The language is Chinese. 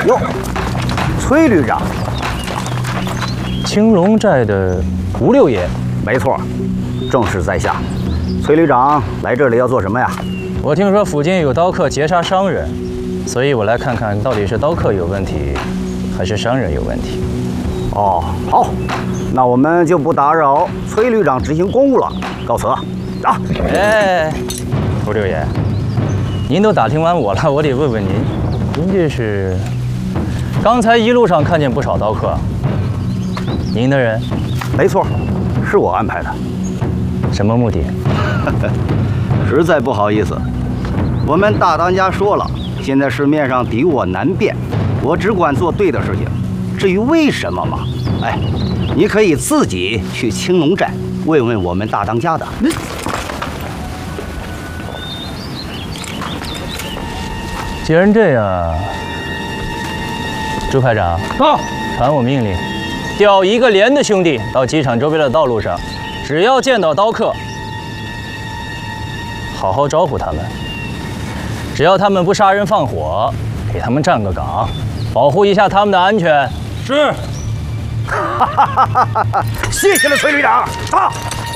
哟，崔旅长， 青龙寨的吴六爷， 没错，正是在下。崔旅长来这里要做什么呀？ 我听说附近有刀客劫杀商人，所以我来看看到底是刀客有问题，还是商人有问题。 哦，好，那我们就不打扰崔旅长执行公务了，告辞。走。 哎，吴六爷，您都打听完我了，我得问问您，您这是？刚才一路上看见不少刀客，您的人？ 没错，是我安排的。 什么目的？ 实在不好意思，我们大当家说了，现在市面上敌我难辨，我只管做对的事情。至于为什么嘛，哎，你可以自己去青龙寨问问我们大当家的。 既然这样，朱排长， 到， 传我命令，调1个连的兄弟到机场周边的道路上，只要见到刀客，好好招呼他们。只要他们不杀人放火，给他们站个岗，保护一下他们的安全。 是。 谢谢了，崔旅长。啊！